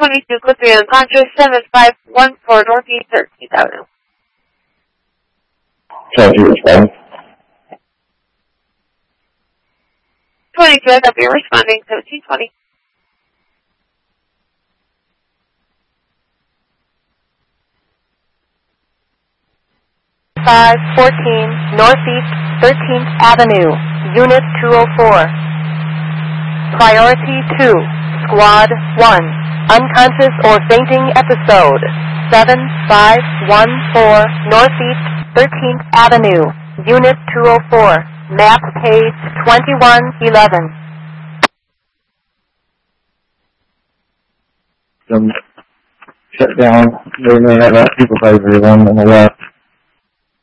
22 Clifford Unconscious, 7514 Northeast 13th Avenue. So you respond? 22, I thought you were responding, 1720. Northeast 13th Avenue, Unit 204. Priority 2, Squad 1, unconscious or fainting episode, 7514 Northeast 13th Avenue, Unit 204, map page 2111. Shut down. They may have that supervisory one on the left.